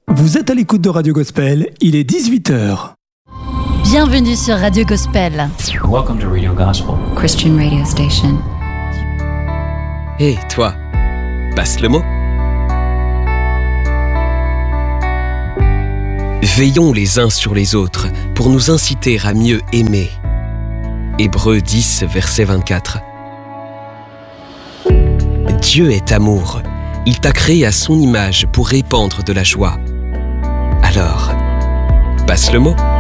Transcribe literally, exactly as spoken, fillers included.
Vous êtes à l'écoute de Radio Gospel, il est dix-huit heures. Bienvenue sur Radio Gospel. Welcome to Radio Gospel, Christian radio station. Hé, hey, toi, passe le mot. Veillons les uns sur les autres pour nous inciter à mieux aimer. Hébreux dix, verset vingt-quatre. Dieu est amour. Il t'a créé à son image pour répandre de la joie. Alors, passe le mot.